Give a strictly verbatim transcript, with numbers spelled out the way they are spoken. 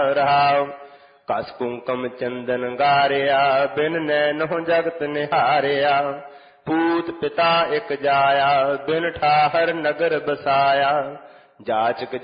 ਰਹਾਉ। ਕਸ ਕੁੰਕਮ ਚੰਦਨ ਗਾਰਿਆ, ਬਿਨ ਨੈਨੋ ਜਗਤ ਨਿਹਾਰਿਆ। ਪੂਤ ਪਿਤਾ ਇਕ ਜਾਇਆ, ਬਿਨ ਠਾਹਰ ਨਗਰ ਬਸਾਇਆ। ਜਾਚਕ